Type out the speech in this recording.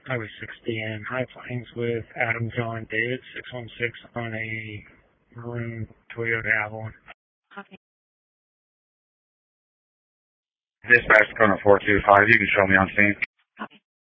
Highway 60 in High Plains with Adam John David 616 on a maroon Toyota Avalon. Okay. Dispatch Kona 425, you can show me on scene.